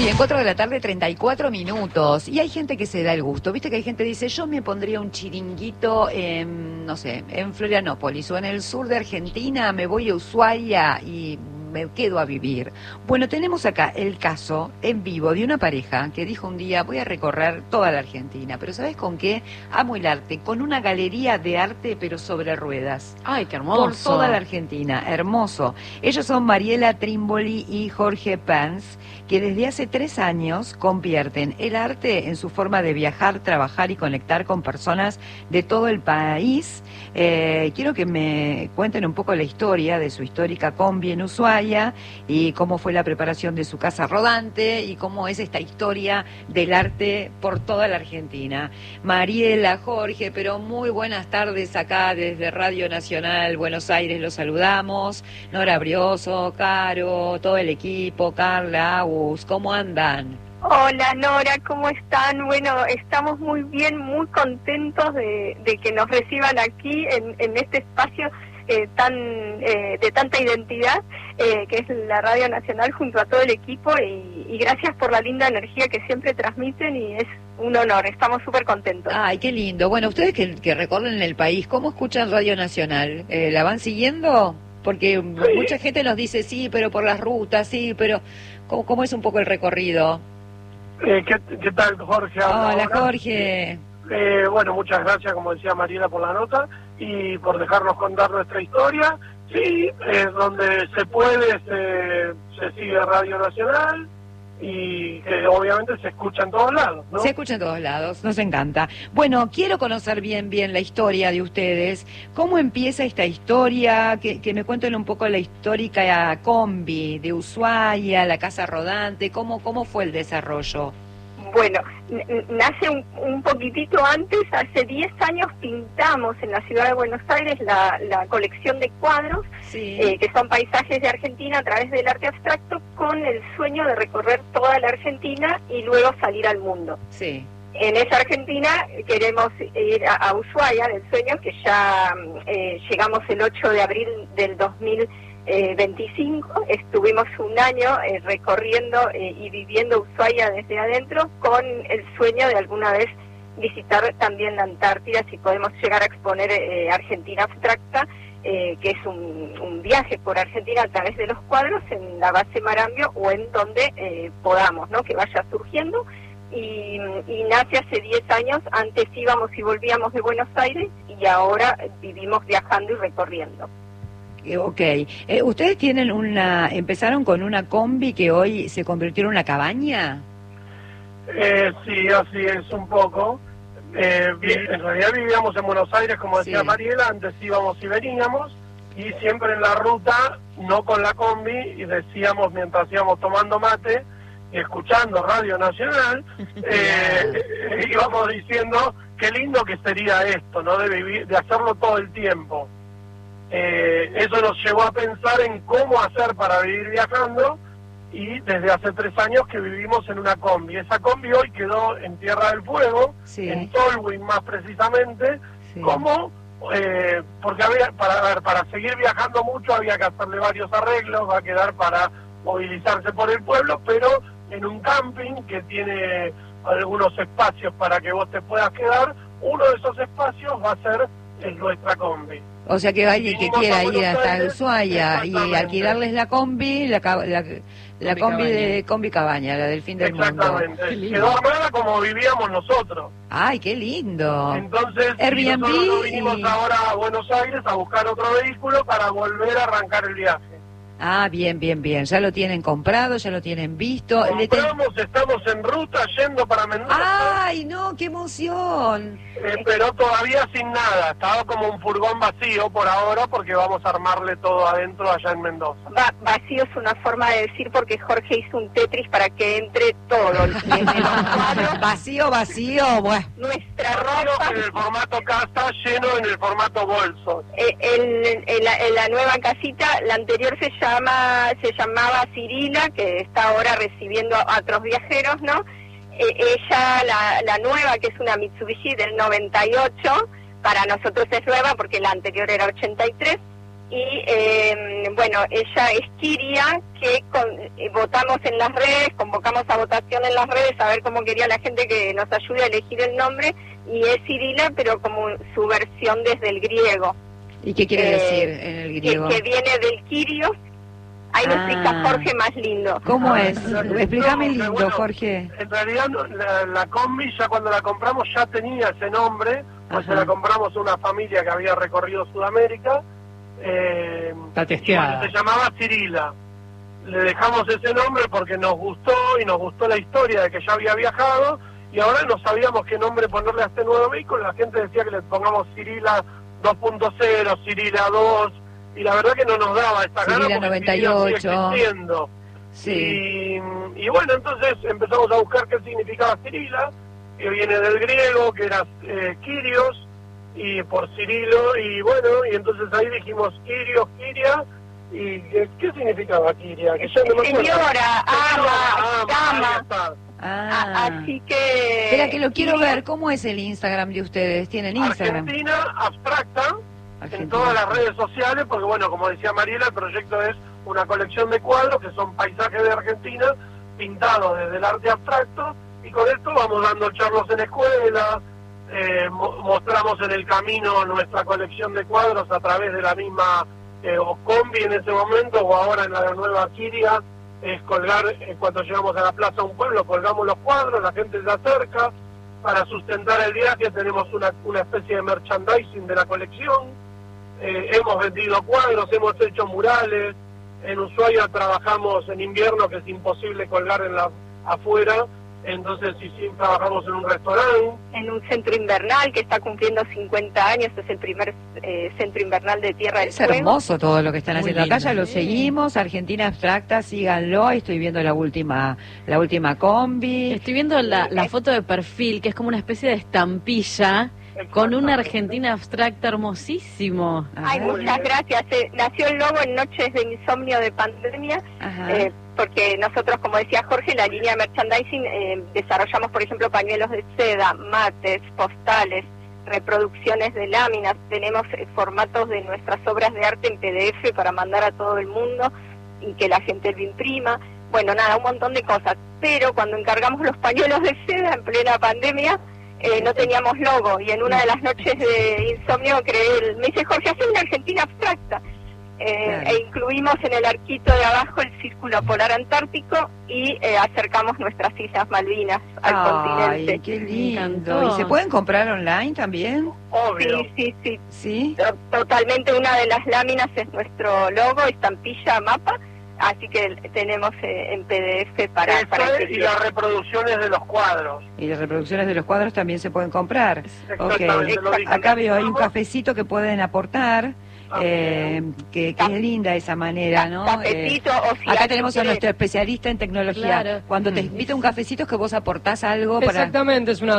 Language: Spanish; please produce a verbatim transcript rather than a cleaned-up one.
bien, cuatro de la tarde, treinta y cuatro minutos. Y hay gente que se da el gusto. Viste que hay gente que dice, yo me pondría un chiringuito en, no sé, en Florianópolis o en el sur de Argentina, me voy a Ushuaia y me quedo a vivir. Bueno, tenemos acá el caso en vivo de una pareja que dijo un día, voy a recorrer toda la Argentina, pero ¿sabes con qué? Amo el arte, con una galería de arte pero sobre ruedas. ¡Ay, qué hermoso! Por toda la Argentina, hermoso. Ellos son Mariela Trimboli y Jorge Pans, que desde hace tres años convierten el arte en su forma de viajar, trabajar y conectar con personas de todo el país. Eh, quiero que me cuenten un poco la historia de su histórica combi en Ushuaia y cómo fue la preparación de su casa rodante y cómo es esta historia del arte por toda la Argentina. Mariela, Jorge, pero muy buenas tardes acá desde Radio Nacional Buenos Aires, los saludamos. Nora Brioso, Caro, todo el equipo, Carla, Agus, ¿cómo andan? Hola Nora, ¿cómo están? Bueno, estamos muy bien, muy contentos de, de que nos reciban aquí en, en este espacio eh, tan eh, de tanta identidad eh, que es la Radio Nacional junto a todo el equipo y, y gracias por la linda energía que siempre transmiten y es un honor, estamos súper contentos. Ay, qué lindo. Bueno, ustedes que, que recorren el país, ¿cómo escuchan Radio Nacional? Eh, ¿La van siguiendo? Porque sí. Mucha gente nos dice sí, pero por las rutas, sí, pero ¿cómo, cómo es un poco el recorrido? Eh, ¿qué, ¿Qué tal, Jorge? Hola, ahora? Jorge. Eh, bueno, muchas gracias, como decía Mariela, por la nota y por dejarnos contar nuestra historia. Sí, eh, donde se puede se, se sigue Radio Nacional y que obviamente se escucha en todos lados, ¿no? Se escucha en todos lados, nos encanta. Bueno, quiero conocer bien, bien la historia de ustedes. ¿Cómo empieza esta historia? Que, que me cuenten un poco la histórica combi de Ushuaia, la casa rodante. ¿Cómo, cómo fue el desarrollo? Bueno, nace un, un poquitito antes, hace diez años pintamos en la ciudad de Buenos Aires la, la colección de cuadros, sí. eh, que son paisajes de Argentina a través del arte abstracto, con el sueño de recorrer toda la Argentina y luego salir al mundo. Sí. En esa Argentina queremos ir a, a Ushuaia, del sueño, que ya eh, llegamos el ocho de abril del dos mil veinticinco, estuvimos un año eh, recorriendo eh, y viviendo Ushuaia desde adentro con el sueño de alguna vez visitar también la Antártida, si podemos llegar a exponer eh, Argentina Abstracta, eh, que es un, un viaje por Argentina a través de los cuadros en la base Marambio o en donde eh, podamos, ¿no? Que vaya surgiendo. Y, y nace hace diez años, antes íbamos y volvíamos de Buenos Aires y ahora vivimos viajando y recorriendo. Ok, eh, ¿ustedes tienen una, empezaron con una combi que hoy se convirtió en una cabaña? Eh, sí, así es un poco. Eh, en realidad vivíamos en Buenos Aires, como decía sí. Mariela, antes íbamos y veníamos, y siempre en la ruta, no con la combi, y decíamos mientras íbamos tomando mate y escuchando Radio Nacional, eh, íbamos diciendo qué lindo que sería esto, ¿no? De vivir, de hacerlo todo el tiempo. Eh, eso nos llevó a pensar en cómo hacer para vivir viajando y desde hace tres años que vivimos en una combi. Esa combi hoy quedó en Tierra del Fuego, sí. en Tolwyn más precisamente, sí. como eh, porque había para ver, para seguir viajando mucho había que hacerle varios arreglos, va a quedar para movilizarse por el pueblo, pero en un camping que tiene algunos espacios para que vos te puedas quedar, uno de esos espacios va a ser en nuestra combi. O sea que alguien que quiera ir hasta Ushuaia y alquilarles la combi, la, la, la combi de combi cabaña, la del fin del mundo. Exactamente. Quedó armada como vivíamos nosotros. Ay, qué lindo. Entonces, Airbnb nosotros nos vinimos y... ahora a Buenos Aires a buscar otro vehículo para volver a arrancar el viaje. Ah, bien, bien, bien. Ya lo tienen comprado, ya lo tienen visto. Compramos, ten... estamos en ruta yendo para Mendoza. ¡Ay, no! ¡Qué emoción! Eh, pero todavía sin nada. Estaba como un furgón vacío por ahora porque vamos a armarle todo adentro allá en Mendoza. Va, vacío es una forma de decir porque Jorge hizo un Tetris para que entre todo. Vacío, vacío, bueno. Nuestra ropa... ropa... en el formato casa, lleno en el formato bolso. Eh, el, el, la, la nueva casita, la anterior se llama Llama, se llamaba Cirila, que está ahora recibiendo a otros viajeros, ¿no? Eh, ella, la, la nueva, que es una Mitsubishi del noventa y ocho, para nosotros es nueva porque la anterior era ochenta y tres, y eh, bueno, ella es Kiria, que con, eh, votamos en las redes, convocamos a votación en las redes a ver cómo quería la gente que nos ayude a elegir el nombre, y es Cirila, pero como su versión desde el griego. ¿Y qué quiere eh, decir en el griego? Que, que viene del Kyrios. Ahí lo Ah. explica Jorge más lindo. ¿Cómo Ah, es? no, Explícame no, lindo, bueno, Jorge. En realidad no, la, la combi ya cuando la compramos ya tenía ese nombre, pues Ajá. se la compramos a una familia que había recorrido Sudamérica. Eh, Está y testeada. bueno, se llamaba Cirila. Le dejamos ese nombre porque nos gustó y nos gustó la historia de que ya había viajado, y ahora no sabíamos qué nombre ponerle a este nuevo vehículo. La gente decía que le pongamos Cirila dos punto cero, Cirila dos, y la verdad que no nos daba esta gana Cirila porque noventa y Cirila sigue ocho. existiendo. Sí. Y, y bueno, entonces empezamos a buscar qué significaba Cirila, que viene del griego, que era eh, Kyrios, y por Cirilo, y bueno, y entonces ahí dijimos Kyrios, Kiria, y ¿qué, qué significaba Kiria? Que ya no me acuerdo. Señora, ama, ahí ama. está. Ah. Así que... Espera que lo quiero Kiria- ver. ¿Cómo es el Instagram de ustedes? ¿Tienen Instagram? Argentina Abstracta, en Argentina. todas las redes sociales, porque bueno, como decía Mariela, el proyecto es una colección de cuadros que son paisajes de Argentina pintados desde el arte abstracto, y con esto vamos dando charlas en escuelas, eh, mo- mostramos en el camino nuestra colección de cuadros a través de la misma eh, o combi en ese momento, o ahora en la nueva Kiria, es colgar, eh, cuando llegamos a la plaza de un pueblo, colgamos los cuadros, la gente se acerca. Para sustentar el viaje tenemos una, una especie de merchandising de la colección. Eh, hemos vendido cuadros, hemos hecho murales. En Ushuaia trabajamos en invierno, que es imposible colgar en la afuera, entonces sí, sí, trabajamos en un restaurante. En un centro invernal que está cumpliendo cincuenta años, es el primer eh, centro invernal de Tierra del Es Fuego. hermoso todo lo que están Muy haciendo acá, lindo. ya lo Sí. seguimos, Argentina Abstracta, síganlo, ahí estoy viendo la última la última combi. Estoy viendo la, la foto de perfil, que es como una especie de estampilla con una Argentina abstracta hermosísimo. A Ay, ver. muchas gracias. Eh, nació el logo en Noches de Insomnio de Pandemia, Ajá. eh, porque nosotros, como decía Jorge, la línea de merchandising, eh, desarrollamos, por ejemplo, pañuelos de seda, mates, postales, reproducciones de láminas, tenemos eh, formatos de nuestras obras de arte en P D F para mandar a todo el mundo y que la gente lo imprima. Bueno, nada, un montón de cosas. Pero cuando encargamos los pañuelos de seda en plena pandemia, eh, no teníamos logo, y en una de las noches de insomnio creé el, me dice Jorge, hace una Argentina abstracta. Eh, Claro. E incluimos en el arquito de abajo el círculo polar antártico y eh, acercamos nuestras Islas Malvinas al Ay, continente. qué Me lindo. encantó. ¿Y se pueden comprar online también? Obvio. Sí, sí, sí, ¿Sí? to- totalmente. Una de las láminas es nuestro logo, estampilla, mapa, así que tenemos eh, en P D F para, Eso para es, que y quieran. las reproducciones de los cuadros. Y las reproducciones de los cuadros también se pueden comprar. Ok. Exactamente, lo dije. Acá veo hay un cafecito que pueden aportar. Ah, Eh, que, que es linda esa manera, ¿no? Cafecito, o si acá alguien tenemos a quiere- nuestro especialista en tecnología. Claro. Cuando te invita un cafecito es que vos aportás algo para... Exactamente, es una